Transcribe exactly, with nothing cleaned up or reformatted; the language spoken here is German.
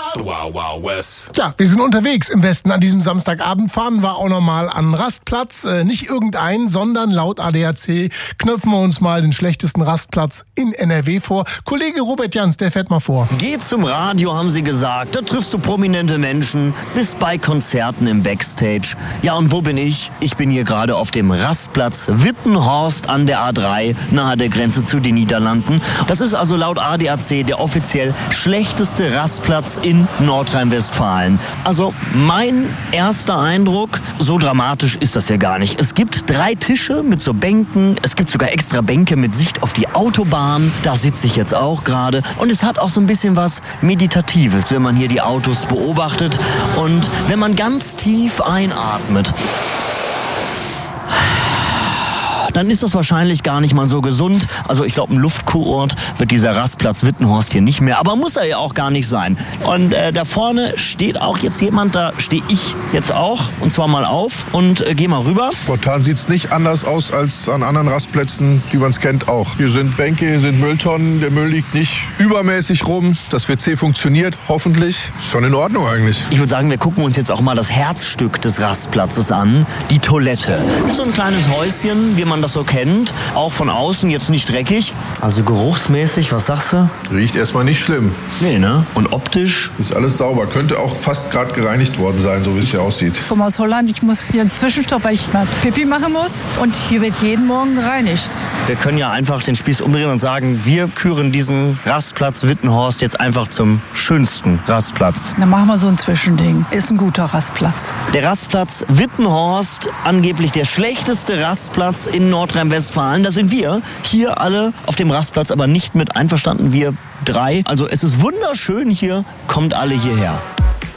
Wow, wow, West. Tja, wir sind unterwegs im Westen. An diesem Samstagabend fahren wir auch nochmal an den Rastplatz. Äh, nicht irgendeinen, sondern laut A D A C knöpfen wir uns mal den schlechtesten Rastplatz in N R W vor. Kollege Robert Jans, der fährt mal vor. Geh zum Radio, haben sie gesagt. Da triffst du prominente Menschen, bist bei Konzerten im Backstage. Ja, und wo bin ich? Ich bin hier gerade auf dem Rastplatz Wittenhorst an der A drei, nahe der Grenze zu den Niederlanden. Das ist also laut A D A C der offiziell schlechteste Rastplatz in Nordrhein-Westfalen. Also mein erster Eindruck, so dramatisch ist das ja gar nicht. Es gibt drei Tische mit so Bänken, es gibt sogar extra Bänke mit Sicht auf die Autobahn. Da sitze ich jetzt auch gerade. Und es hat auch so ein bisschen was Meditatives, wenn man hier die Autos beobachtet und wenn man ganz tief einatmet. Dann ist das wahrscheinlich gar nicht mal so gesund. Also ich glaube, ein Luftkurort wird dieser Rastplatz Wittenhorst hier nicht mehr. Aber muss er ja auch gar nicht sein. Und äh, da vorne steht auch jetzt jemand, da stehe ich jetzt auch. Und zwar mal auf und äh, geh mal rüber. Spontan sieht es nicht anders aus als an anderen Rastplätzen, wie man es kennt auch. Hier sind Bänke, hier sind Mülltonnen. Der Müll liegt nicht übermäßig rum. Das W C funktioniert, hoffentlich. Ist schon in Ordnung eigentlich. Ich würde sagen, wir gucken uns jetzt auch mal das Herzstück des Rastplatzes an. Die Toilette. Ist so ein kleines Häuschen, wie man das so kennt. Auch von außen jetzt nicht dreckig. Also geruchsmäßig, was sagst du? Riecht erstmal nicht schlimm. Nee, ne? Und optisch? Ist alles sauber. Könnte auch fast gerade gereinigt worden sein, so wie es hier aussieht. Ich komme aus Holland. Ich muss hier einen Zwischenstopp, weil ich mal Pipi machen muss. Und hier wird jeden Morgen gereinigt. Wir können ja einfach den Spieß umdrehen und sagen, wir küren diesen Rastplatz Wittenhorst jetzt einfach zum schönsten Rastplatz. Dann machen wir so ein Zwischending. Ist ein guter Rastplatz. Der Rastplatz Wittenhorst, angeblich der schlechteste Rastplatz in Nordrhein-Westfalen. Da sind wir hier alle auf dem Rastplatz aber nicht mit einverstanden, wir drei. Also es ist wunderschön hier, kommt alle hierher.